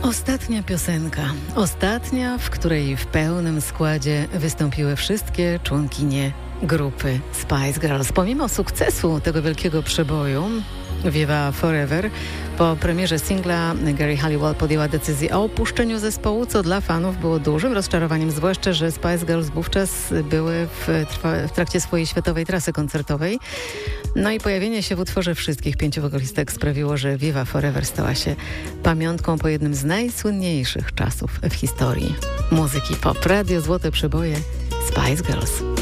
Ostatnia piosenka. Ostatnia, w której w pełnym składzie wystąpiły wszystkie członkinie grupy Spice Girls. Pomimo sukcesu tego wielkiego przeboju Viva Forever, po premierze singla Geri Halliwell podjęła decyzję o opuszczeniu zespołu, co dla fanów było dużym rozczarowaniem, zwłaszcza, że Spice Girls wówczas były w trakcie swojej światowej trasy koncertowej. No i pojawienie się w utworze wszystkich 5 wokalistek sprawiło, że Viva Forever stała się pamiątką po jednym z najsłynniejszych czasów w historii muzyki pop. Radio Złote Przeboje, Spice Girls.